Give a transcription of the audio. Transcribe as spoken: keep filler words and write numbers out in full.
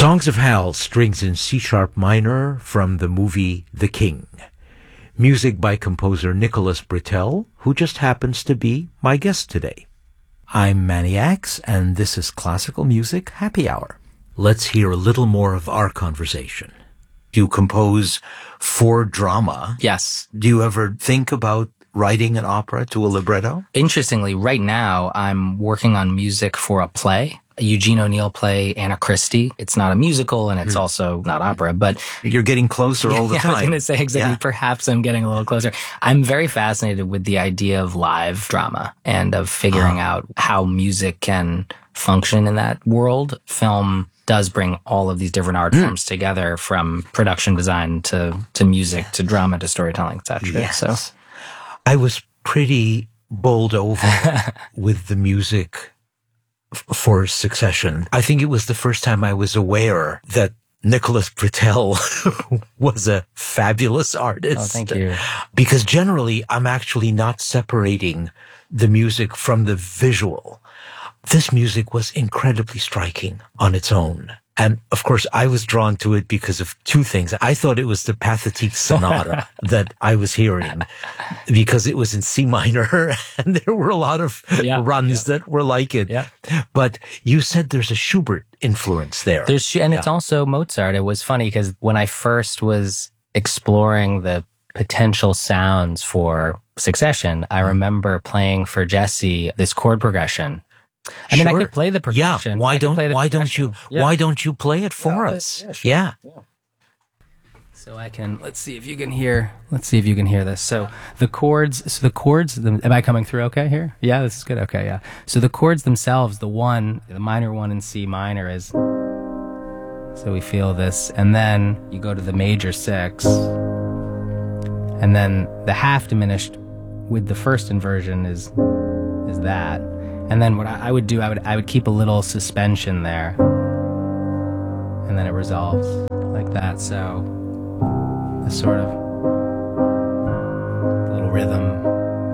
Songs of Hal, strings in C-sharp minor from the movie The King. Music by composer Nicholas Britell, who just happens to be my guest today. I'm Manny Axe, and this is Classical Music Happy Hour. Let's hear a little more of our conversation. You compose for drama. Yes. Do you ever think about writing an opera to a libretto? Interestingly, right now, I'm working on music for a play, a Eugene O'Neill play, Anna Christie. It's not a musical, and it's mm. also not opera, but... You're getting closer all the yeah, time. I was going to say exactly, yeah. perhaps I'm getting a little closer. I'm very fascinated with the idea of live drama and of figuring uh. out how music can function in that world. Film does bring all of these different art mm. forms together, from production design to, to music to drama to storytelling, et cetera. Yes. So I was pretty bowled over with the music f- for Succession. I think it was the first time I was aware that Nicholas Britell was a fabulous artist. Oh, thank you. Because generally, I'm actually not separating the music from the visual. This music was incredibly striking on its own. And of course, I was drawn to it because of two things. I thought it was the Pathétique Sonata that I was hearing, because it was in C minor and there were a lot of yeah, runs yeah. that were like it. Yeah. But you said there's a Schubert influence there. There's, and yeah. it's also Mozart. It was funny because when I first was exploring the potential sounds for Succession, I remember playing for Jesse this chord progression. I mean, sure. I could play the percussion. Yeah. Why don't Why don't you yeah. Why don't you play it for yeah, us? Yeah, sure. yeah. yeah. So I can. Let's see if you can hear. Let's see if you can hear this. So the chords. So the chords. The, am I coming through? Okay here. Yeah, this is good. Okay, yeah. So the chords themselves. The one, the minor one in C minor is. So we feel this, and then you go to the major six, and then the half diminished with the first inversion is is that. And then what I would do, I would I would keep a little suspension there, and then it resolves like that. So this sort of little rhythm.